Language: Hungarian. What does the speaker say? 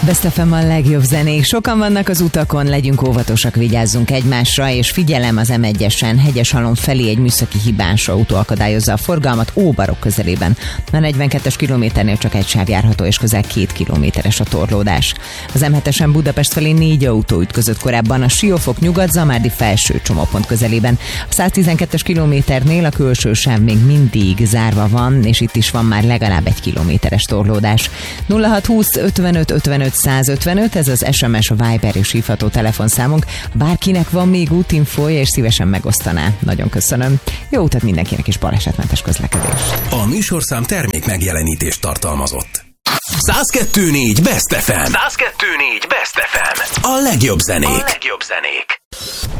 Best FM a legjobb zenék. Sokan vannak az utakon, legyünk óvatosak, vigyázzunk egymásra, és figyelem az M1-esen, Hegyeshalom felé egy műszaki hibás autó akadályozza a forgalmat Óbarok közelében. A 42-es kilométernél csak egy sáv járható, és közel 2 kilométeres a torlódás. Az M7-esen Budapest felé 4 autó ütközött korábban a Siófok Nyugat-Zamádi felső csomópont közelében. A 112-es kilométernél a külső sáv még mindig zárva van, és itt is van már legalább 1 kilométeres torlódás. 0620 55 55 155, ez az SMS, a Viber és hívható telefonszámunk. Ha bárkinek van még útinfója, és szívesen megosztaná. Nagyon köszönöm. Jó utat mindenkinek, és balesetmentes közlekedést. A műsorszám termék megjelenítést tartalmazott. 102.4 Best FM. 102.4 Best FM. A legjobb zenék.